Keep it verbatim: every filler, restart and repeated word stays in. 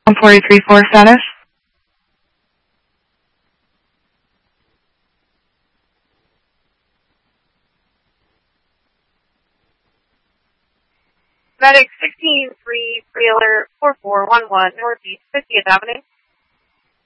one forty-three four status. Medic sixteen three, pre-alert four four one one, Northeast fiftieth Avenue.